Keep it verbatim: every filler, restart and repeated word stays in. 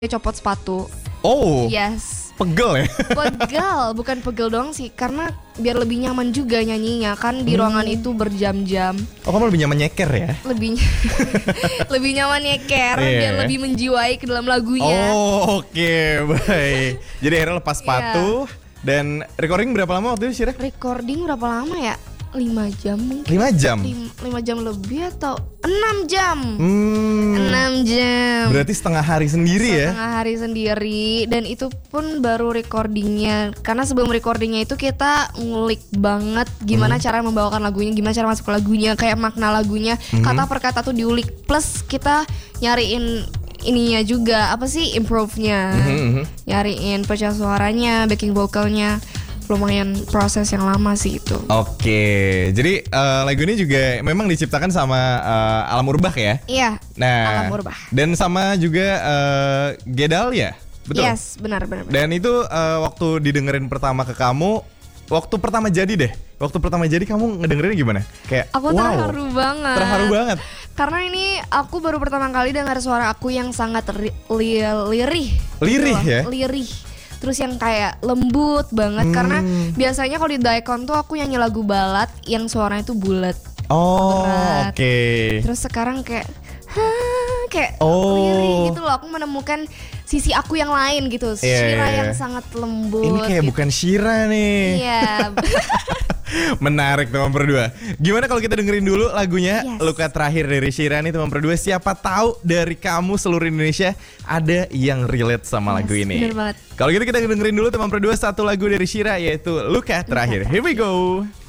copot sepatu. Oh, Yes. pegel ya? Pegel, bukan pegel doang sih, karena biar lebih nyaman juga nyanyinya. Kan di Hmm. ruangan itu berjam-jam. Oh, kamu lebih nyaman nyeker ya? Lebih lebih nyaman nyeker, Iya. biar lebih menjiwai ke dalam lagunya. Oh, oke, baik. Jadi akhirnya lepas sepatu. Dan recording berapa lama waktu itu, Syira? Recording berapa lama ya? lima jam mungkin. lima jam? lima jam lebih atau enam jam? Hmm, enam jam. berarti setengah hari sendiri ya? Setengah hari sendiri. Dan itu pun baru recordingnya. Karena sebelum recordingnya itu kita ngulik banget gimana Hmm. cara membawakan lagunya, gimana cara masuk ke lagunya, kayak makna lagunya, Hmm. kata per kata tuh diulik. Plus kita nyariin ininya juga, apa sih, improve-nya, Mhm, mhm. nyariin pecah suaranya, backing vocalnya. Lumayan proses yang lama sih itu. Oke, jadi eh, lagu ini juga memang diciptakan sama eh, Alam Urbah ya? Iya. Nah, Alam Urbah. dan sama juga eh, Gedalia, betul? Yes, benar benar. benar. Dan itu eh, waktu didengerin pertama ke kamu, waktu pertama jadi deh, waktu pertama jadi kamu ngedengerin gimana? Kayak Aku wow, terharu banget. terharu banget. Karena ini aku baru pertama kali dengar suara aku yang sangat ri- li- lirih. Lirih Gitu loh, ya? Lirih. Terus yang kayak lembut banget. Hmm. Karena biasanya kalau di Daikon tuh aku nyanyi lagu balad yang suaranya tuh bulat. Oh, Berat. oke. Terus sekarang kayak "Hah," kayak Oh. lirih gitu loh. Aku menemukan sisi aku yang lain gitu. Iya, Shira iya, yang iya. sangat lembut. Ini kayak gitu. bukan Syira nih. Iya. Menarik teman berdua. Gimana kalau kita dengerin dulu lagunya Yes. Luka Terakhir dari Syira nih teman berdua. Siapa tahu dari kamu seluruh Indonesia ada yang relate sama lagu Yes, ini. bener banget. Kalau gitu kita dengerin dulu teman berdua satu lagu dari Syira yaitu Luka Terakhir. Here we go.